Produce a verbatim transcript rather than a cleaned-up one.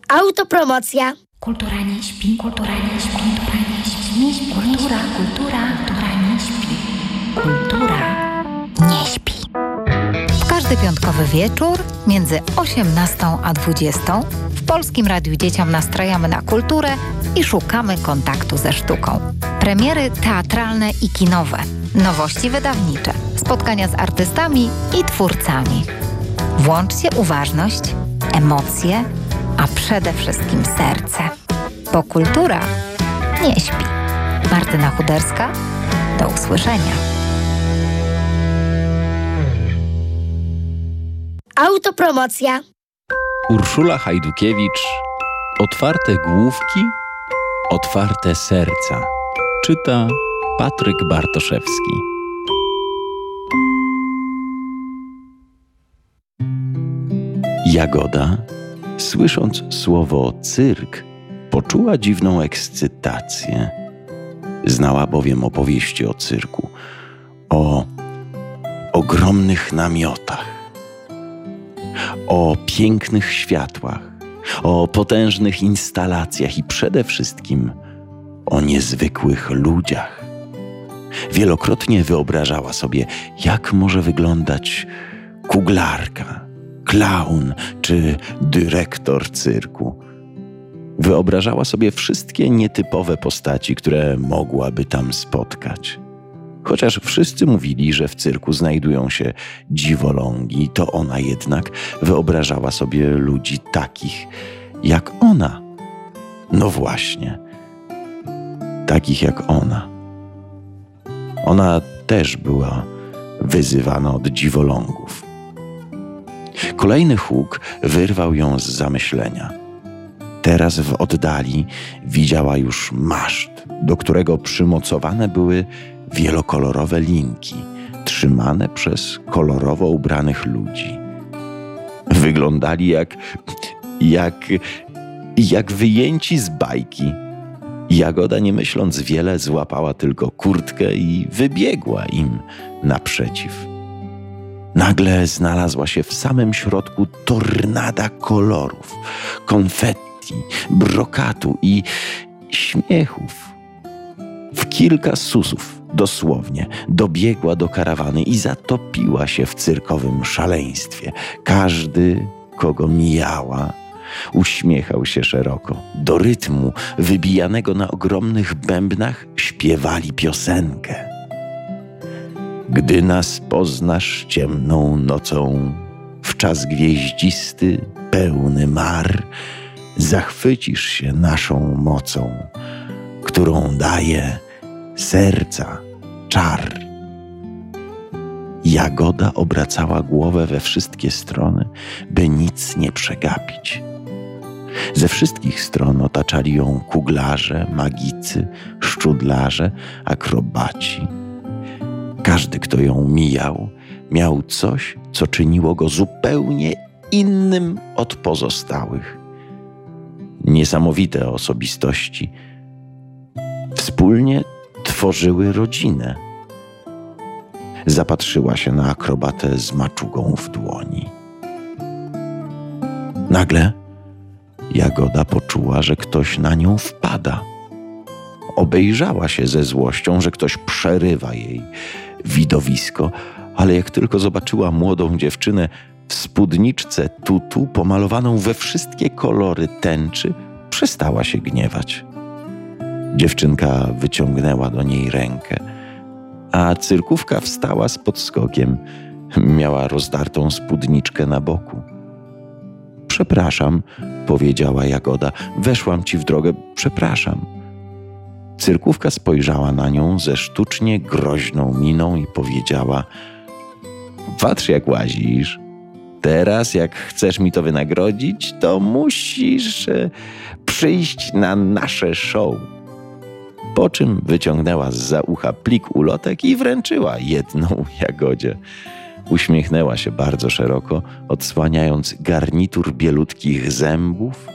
Autopromocja. Kultura nie śpi, kultura nie śpi, kultura nie śpi, nie śpi. Kultura, kultura, kultura nie śpi. Kultura nie śpi. W każdy piątkowy wieczór między osiemnastą a dwudziestą w Polskim Radiu Dzieciom nastrajamy na kulturę i szukamy kontaktu ze sztuką. Premiery teatralne i kinowe, nowości wydawnicze, spotkania z artystami i twórcami. Włączcie uważność, emocje, a przede wszystkim serce. Bo kultura nie śpi. Martyna Chuderska, do usłyszenia. Autopromocja. Urszula Hajdukiewicz. Otwarte główki, otwarte serca. Czyta Patryk Bartoszewski. Jagoda, słysząc słowo cyrk, poczuła dziwną ekscytację. Znała bowiem opowieści o cyrku, o ogromnych namiotach, o pięknych światłach, o potężnych instalacjach i przede wszystkim o niezwykłych ludziach. Wielokrotnie wyobrażała sobie, jak może wyglądać kuglarka, klaun czy dyrektor cyrku. Wyobrażała sobie wszystkie nietypowe postaci, które mogłaby tam spotkać. Chociaż wszyscy mówili, że w cyrku znajdują się dziwolągi, to ona jednak wyobrażała sobie ludzi takich jak ona. No właśnie, takich jak ona. Ona też była wyzywana od dziwolągów. Kolejny huk wyrwał ją z zamyślenia. Teraz w oddali widziała już maszt, do którego przymocowane były wielokolorowe linki, trzymane przez kolorowo ubranych ludzi. Wyglądali jak, jak, jak wyjęci z bajki. Jagoda, nie myśląc wiele, złapała tylko kurtkę i wybiegła im naprzeciw. Nagle znalazła się w samym środku tornada kolorów, konfetti, brokatu i śmiechów. W kilka susów, dosłownie, dobiegła do karawany i zatopiła się w cyrkowym szaleństwie. Każdy, kogo mijała, uśmiechał się szeroko. Do rytmu wybijanego na ogromnych bębnach śpiewali piosenkę. Gdy nas poznasz ciemną nocą, w czas gwieździsty, pełny mar, zachwycisz się naszą mocą, którą daje serca czar. Jagoda obracała głowę we wszystkie strony, by nic nie przegapić. Ze wszystkich stron otaczali ją kuglarze, magicy, szczudlarze, akrobaci. Każdy, kto ją mijał, miał coś, co czyniło go zupełnie innym od pozostałych. Niesamowite osobistości wspólnie tworzyły rodzinę. Zapatrzyła się na akrobatę z maczugą w dłoni. Nagle Jagoda poczuła, że ktoś na nią wpada. Obejrzała się ze złością, że ktoś przerywa jej widowisko, ale jak tylko zobaczyła młodą dziewczynę w spódniczce tutu pomalowaną we wszystkie kolory tęczy, przestała się gniewać. Dziewczynka wyciągnęła do niej rękę, a cyrkówka wstała z podskokiem. Miała rozdartą spódniczkę na boku. Przepraszam, powiedziała Jagoda. Weszłam ci w drogę, przepraszam. Cyrkówka spojrzała na nią ze sztucznie groźną miną i powiedziała: patrz, jak łazisz. Teraz, jak chcesz mi to wynagrodzić, to musisz e, przyjść na nasze show. Po czym wyciągnęła zza ucha plik ulotek i wręczyła jedną Jagodzie. Uśmiechnęła się bardzo szeroko, odsłaniając garnitur bielutkich zębów